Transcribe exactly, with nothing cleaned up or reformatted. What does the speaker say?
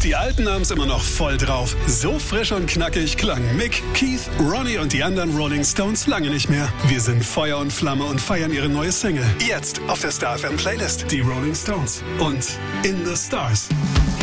Die Alten haben's immer noch voll drauf. So frisch und knackig klang Mick, Keith, Ronnie und die anderen Rolling Stones lange nicht mehr. Wir sind Feuer und Flamme und feiern ihre neue Single. Jetzt auf der Star F M Playlist. Die Rolling Stones und In the Stars.